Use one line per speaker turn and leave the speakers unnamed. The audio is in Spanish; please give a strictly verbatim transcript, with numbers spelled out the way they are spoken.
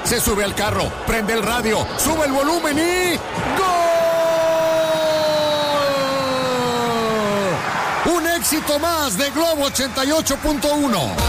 se sube al carro, prende el radio, sube el volumen y ¡gol! Un éxito más de Globo ochenta y ocho punto uno.